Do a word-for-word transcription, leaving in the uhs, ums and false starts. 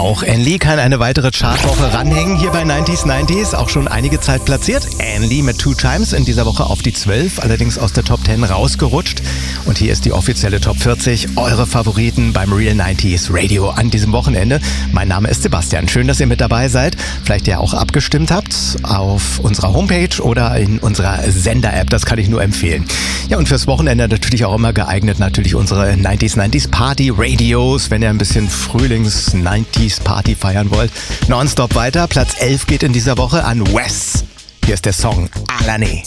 Auch Anne-Lee kann eine weitere Chartwoche ranhängen hier bei neunziger neunzig, auch schon einige Zeit platziert. Anne-Lee mit Two Times in dieser Woche auf die zwölf, allerdings aus der Top zehn rausgerutscht. Und hier ist die offizielle Top vierzig, eure Favoriten beim Real neunziger Radio an diesem Wochenende. Mein Name ist Sebastian, schön, dass ihr mit dabei seid. Vielleicht ihr auch abgestimmt habt auf unserer Homepage oder in unserer Sender-App, das kann ich nur empfehlen. Ja, und fürs Wochenende natürlich auch immer geeignet, natürlich unsere neunziger neunzig Party-Radios, wenn ihr ein bisschen Frühlings-neunziger Party feiern wollt. Nonstop weiter, Platz elf geht in dieser Woche an Wes. Hier ist der Song Alane.